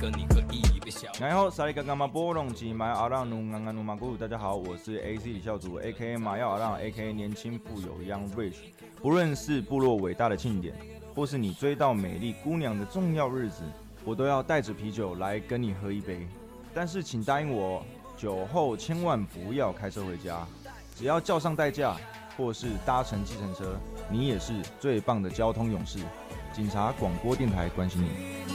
然后萨利嘎嘎马波隆吉马阿让努安安努马古，大家好，我是 AC 李孝祖 ，A.K.A 马耀阿让 ，A.K.A 年轻富有 Young Rich。不论是部落伟大的庆典，或是你追到美丽姑娘的重要日子，我都要带着啤酒来跟你喝一杯。但是请答应我，酒后千万不要开车回家，只要叫上代驾，或是搭乘计程车，你也是最棒的交通勇士。警察广播电台关心你。